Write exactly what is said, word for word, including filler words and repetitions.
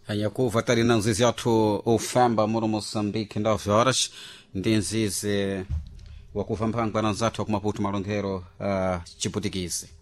Yakuva tali na nzizi athu ufamba muno Moçambique nove horas ndi nzizi wakuva mphangwa na nzathu akumaputu malonkhero uh, chiputikizi.